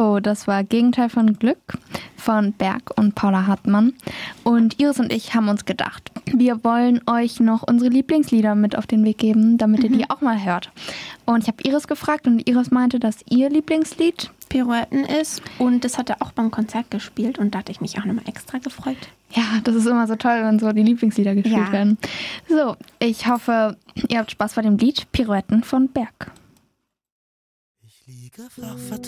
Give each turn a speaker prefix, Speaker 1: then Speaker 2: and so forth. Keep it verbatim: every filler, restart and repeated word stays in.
Speaker 1: So, das war Gegenteil von Glück von Berg und Paula Hartmann. Und Iris und ich haben uns gedacht, wir wollen euch noch unsere Lieblingslieder mit auf den Weg geben, damit ihr
Speaker 2: Mhm.
Speaker 1: die auch mal hört. Und ich habe Iris gefragt und Iris meinte, dass ihr Lieblingslied
Speaker 2: Pirouetten ist und das hat er auch beim Konzert gespielt und da hatte ich mich auch nochmal extra gefreut.
Speaker 1: Ja, das ist immer so toll, wenn so die Lieblingslieder gespielt
Speaker 2: Ja.
Speaker 1: werden. So, ich hoffe, ihr habt Spaß bei dem Lied Pirouetten von Berg.
Speaker 3: Ich liege flach verteilt